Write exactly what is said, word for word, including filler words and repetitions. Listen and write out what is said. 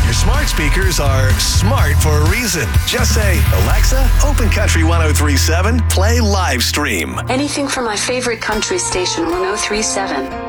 Your smart speakers are smart for a reason. Just say, Alexa, open Country one oh three point seven, play live stream. Anything from my favorite country station, one oh three point seven.